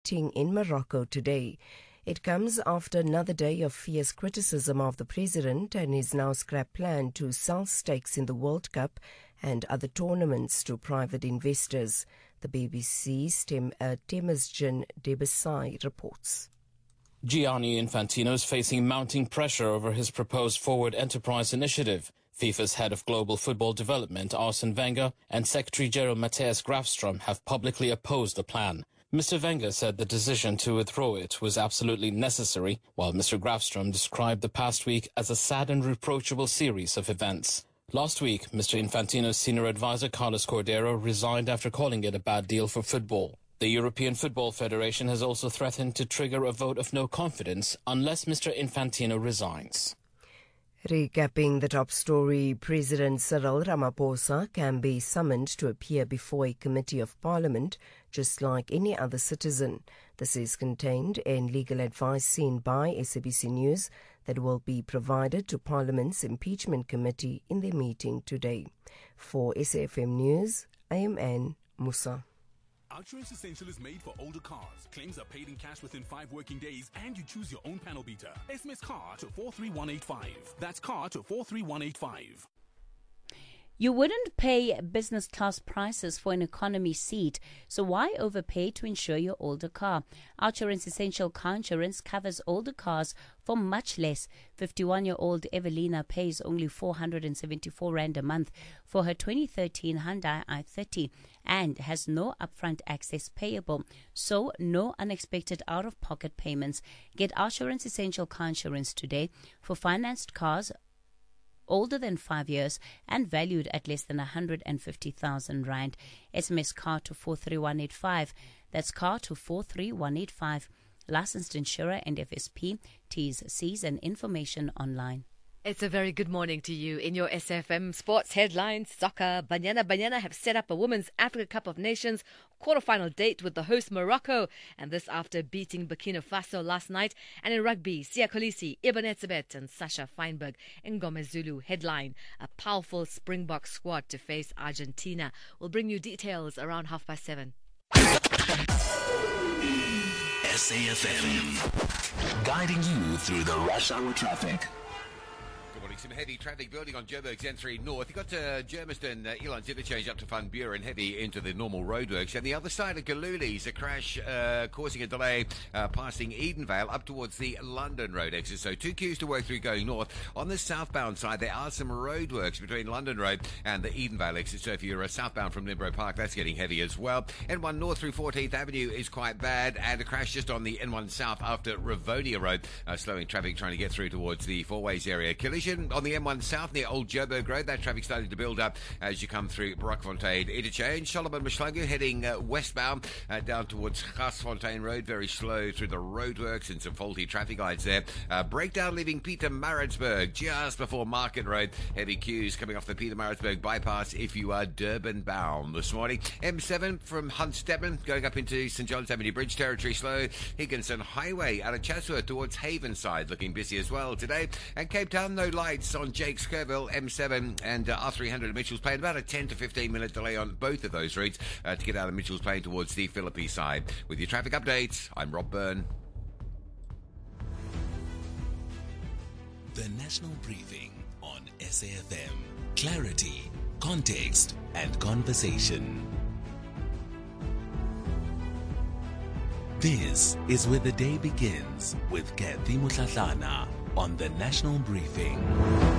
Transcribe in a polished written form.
meeting in Morocco today. It comes after another day of fierce criticism of the president and his now scrapped plan to sell stakes in the World Cup and other tournaments to private investors. The BBC's Temesgen Debesai reports. Gianni Infantino is facing mounting pressure over his proposed Forward Enterprise initiative. FIFA's head of global football development, Arsene Wenger, and Secretary General Matthias Grafström have publicly opposed the plan. Mr. Wenger said the decision to withdraw it was absolutely necessary, while Mr. Grafström described the past week as a sad and reproachable series of events. Last week, Mr. Infantino's senior advisor, Carlos Cordero, resigned after calling it a bad deal for football. The European Football Federation has also threatened to trigger a vote of no confidence unless Mr. Infantino resigns. Recapping the top story, President Cyril Ramaphosa can be summoned to appear before a committee of parliament, just like any other citizen. This is contained in legal advice seen by SABC News that will be provided to Parliament's impeachment committee in their meeting today. For SAFM News, I am Anne Musa. Outsurance Essential is made for older cars. Claims are paid in cash within 5 working days, and you choose your own panel beater. SMS CAR to 43185. That's CAR to 43185. You wouldn't pay business class prices for an economy seat, so why overpay to insure your older car? Outsurance Essential Car Insurance covers older cars for much less. 51-year-old Evelina pays only 474 Rand a month for her 2013 Hyundai i30 and has no upfront access payable, so no unexpected out-of-pocket payments. Get Outsurance Essential Car Insurance today for financed cars older than 5 years and valued at less than 150,000 Rand. SMS CAR to 43185. That's CAR to 43185. Licensed insurer and FSP. T's, C's and information online. It's a very good morning to you. In your SFM sports headlines, soccer, Banyana have set up a Women's Africa Cup of Nations quarterfinal date with the host Morocco, and this after beating Burkina Faso last night. And in rugby, Siya Kolisi, Ibn Etzebeth and Sasha Feinberg in Ngomezulu headline a powerful Springbok squad to face Argentina. We'll bring you details around 7:30. SAFM, guiding you through the rush hour traffic. Some heavy traffic building on Joburg's N3 North. You've got Germiston, Elon's interchange up to Van Buren, heavy into the normal roadworks. And the other side of Galuli's, a crash causing a delay passing Edenvale up towards the London Road exit. So 2 queues to work through going north. On the southbound side, there are some roadworks between London Road and the Edenvale exit. So if you're southbound from Limborough Park, that's getting heavy as well. N1 North through 14th Avenue is quite bad. And a crash just on the N1 South after Rivonia Road, slowing traffic trying to get through towards the Four Ways area. Collision on the M1 South near Old Joburg Road. That traffic starting to build up as you come through Brockfontein interchange. Solomon Mashlangu heading westbound down towards Garsfontein Road. Very slow through the roadworks and some faulty traffic lights there. Breakdown leaving Peter Maritzburg just before Market Road. Heavy queues coming off the Peter Maritzburg bypass if you are Durban bound this morning. M7 from Hunstedman going up into St John's Avenue Bridge territory slow. Higginson Highway out of Chatsworth towards Havenside looking busy as well today. And Cape Town, no lights on Jakes Kerrville, M7 and R300 at Mitchell's Plain. About a 10 to 15 minute delay on both of those routes to get out of Mitchell's Plain towards the Philippi side. With your traffic updates, I'm Rob Byrne. The National Briefing on SAFM. Clarity, context and conversation. This is where the day begins with Kathy Mutlatlana on the National Briefing.